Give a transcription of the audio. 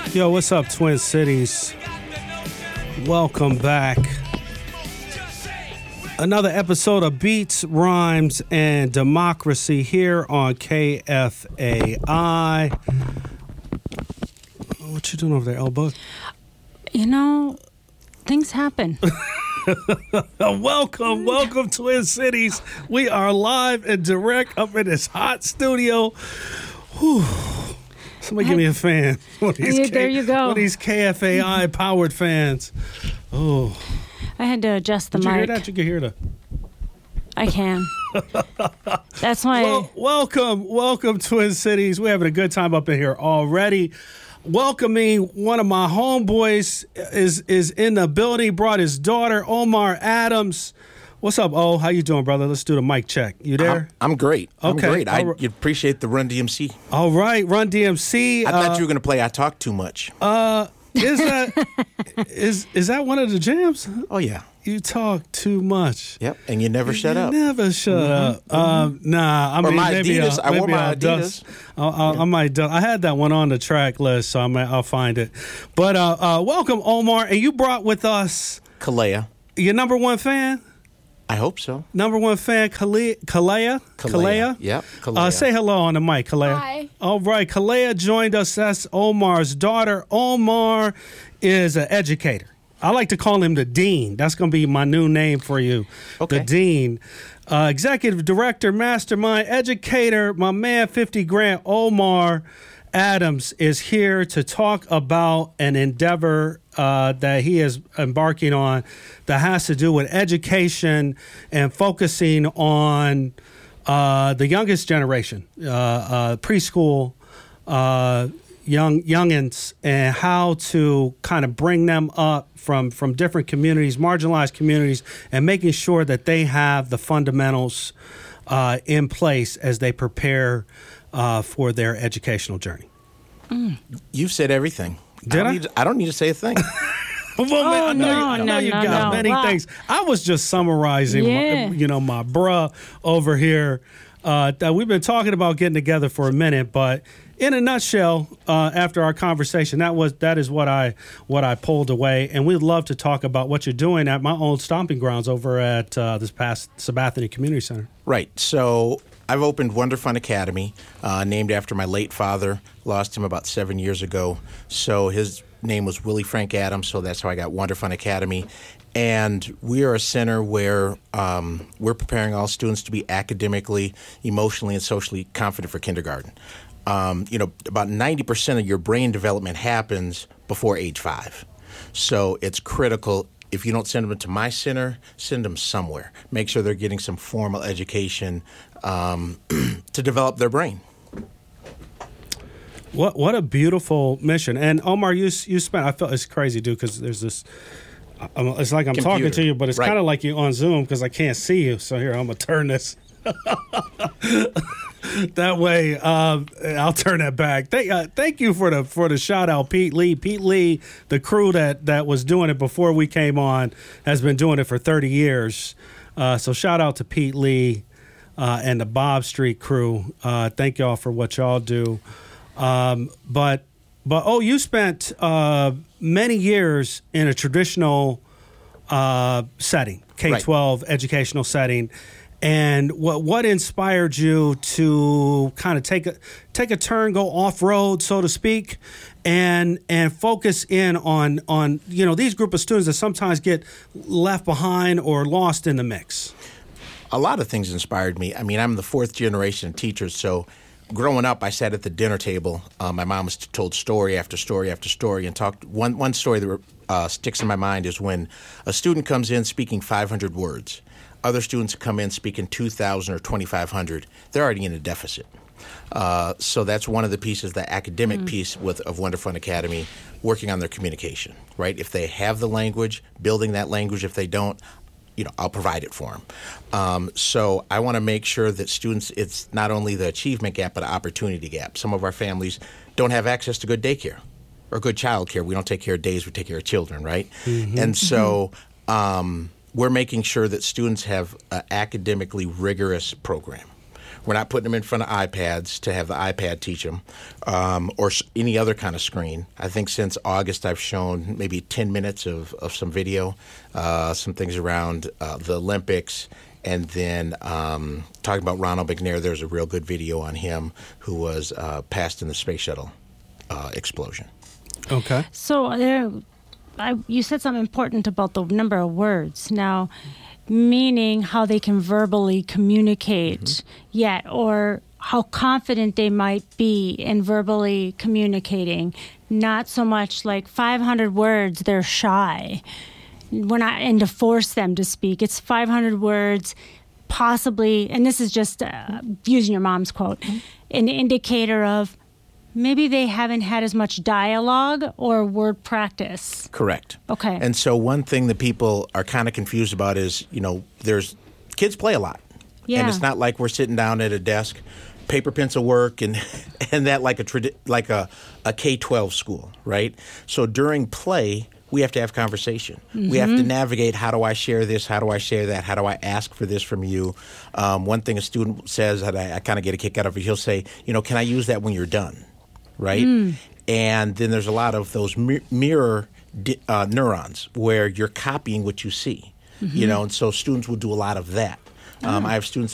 Yo, what's up, Twin Cities? Welcome back. Another episode of Beats, Rhymes, and Democracy here on KFAI. What you doing over there, Elba? You know, things happen. Welcome, Twin Cities. We are live and direct up in this hot studio. Whew. Somebody give me a fan. There you go. One of these KFAI powered fans. Oh. I had to adjust the Did mic. you hear that? You can hear that. I can. That's why. Welcome, Twin Cities. We're having a good time up in here already. Welcoming one of my homeboys is in the building. Brought his daughter, Omar Adams. What's up, O? How you doing, brother? Let's do the mic check. You there? I'm great. Okay. I'm great. I appreciate the Run DMC. All right, Run DMC. I thought you were going to play I Talk Too Much. Is that one of the jams? Oh, yeah. You talk too much. Yep, and you never shut up. Never shut up. Nah, I or mean, my maybe Adidas. I wore my Adidas. I might. I had that one on the track list, so I'll find it. But welcome, Omar, and you brought with us Kalea. Your number one fan. I hope so. Number one fan, Kalea. Yep. Kalea. Say hello on the mic, Kalea. Hi. All right, Kalea joined us. That's Omar's daughter. Omar is an educator. I like to call him the Dean. That's going to be my new name for you. Okay. The Dean. Executive Director, Mastermind, Educator, my man 50 Grant, Omar Adams, is here to talk about an endeavor that he is embarking on that has to do with education and focusing on the youngest generation, preschool, youngins, and how to kind of bring them up from different communities, marginalized communities, and making sure that they have the fundamentals in place as they prepare for their educational journey. You've said everything. Did I? I don't need to say a thing. I know you got many things. I was just summarizing, my bruh over here that we've been talking about getting together for a minute, but in a nutshell, after our conversation, that is what I pulled away, and we'd love to talk about what you're doing at my old stomping grounds over at this past Sabathani Community Center. Right. So I've opened Wonder Fun Academy, named after my late father. Lost him about 7 years ago. So his name was Willie Frank Adams, so that's how I got Wonder Fun Academy. And we are a center where we're preparing all students to be academically, emotionally, and socially confident for kindergarten. About 90% of your brain development happens before age 5. So it's critical. If you don't send them to my center, send them somewhere. Make sure they're getting some formal education to develop their brain. What a beautiful mission. And Omar, you spent, I felt it's crazy, dude, because there's this, it's like I'm Computer. talking to you, but it's Right. kind of like you on Zoom because I can't see you. So here, I'm going to turn this. That way, I'll turn that back. Thank you for the shout out, Pete Lee. Pete Lee, the crew that was doing it before we came on, has been doing it for 30 years. So shout out to Pete Lee and the Bob Street crew. Thank y'all for what y'all do. But you spent many years in a traditional setting, K-12 educational setting. And what inspired you to kind of take a turn, go off road, so to speak, and focus in on these group of students that sometimes get left behind or lost in the mix? A lot of things inspired me. I mean, I'm the fourth generation teacher, so growing up, I sat at the dinner table. My mom was told story after story after story, and talked. One story that sticks in my mind is when a student comes in speaking 500 words. Other students come in speaking 2,000 or 2,500. They're already in a deficit. So that's one of the pieces, the academic piece of Wonder Fun Academy, working on their communication, right? If they have the language, building that language. If they don't, I'll provide it for them. So I want to make sure that students, it's not only the achievement gap, but an opportunity gap. Some of our families don't have access to good daycare or good child care. We don't take care of days, we take care of children, right? Mm-hmm. And so we're making sure that students have an academically rigorous program, We're not putting them in front of iPads to have the iPad teach them, or any other kind of screen. I think since August I've shown maybe 10 minutes of some video, some things around the Olympics, and then talking about Ronald McNair. There's a real good video on him who was passed in the space shuttle explosion. Okay. So you said something important about the number of words. Now, meaning how they can verbally communicate yet, or how confident they might be in verbally communicating. Not so much like 500 words, they're shy. We're not in to force them to speak. It's 500 words, possibly, and this is just using your mom's quote, an indicator of maybe they haven't had as much dialogue or word practice. Correct. Okay. And so one thing that people are kind of confused about is, there's kids play a lot. Yeah. And it's not like we're sitting down at a desk, paper, pencil work, and that like a K-12 school, right? So during play, we have to have conversation. We have to navigate, how do I share this? How do I share that? How do I ask for this from you? One thing a student says that I kind of get a kick out of it, he'll say, can I use that when you're done? Right? And then there's a lot of those mirror neurons where you're copying what you see, and so students will do a lot of that. I have students